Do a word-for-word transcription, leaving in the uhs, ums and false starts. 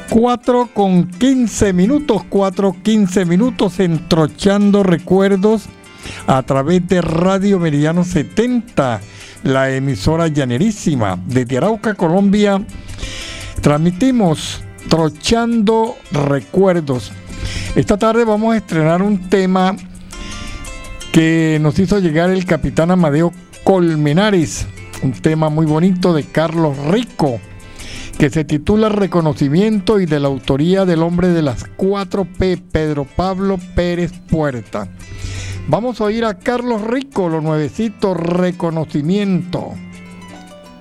cuatro con quince minutos, cuatro quince minutos en Trochando Recuerdos a través de Radio Meridiano setenta, la emisora llanerísima. Desde Arauca, Colombia, transmitimos Trochando Recuerdos. Esta tarde vamos a estrenar un tema que nos hizo llegar el capitán Amadeo Colmenares, un tema muy bonito de Carlos Rico, que se titula Reconocimiento y de la autoría del hombre de las cuatro P, Pedro Pablo Pérez Puerta. Vamos a oír a Carlos Rico, lo nuevecito, Reconocimiento.